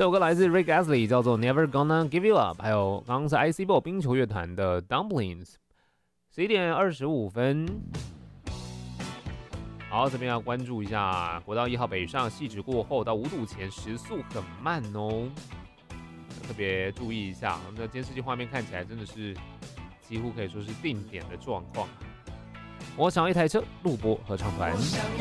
这首歌来自 Rick Astley， 叫做 Never Gonna Give You Up， 还有刚刚是 IC Ball 冰球乐团的 Dumplings。11点25分。好，这边要关注一下国道1号北上汐止过后到5堵前时速很慢哦，特别注意一下。那监视器画面看起来真的是几乎可以说是定点的状况。我想要一台车，录播合唱团。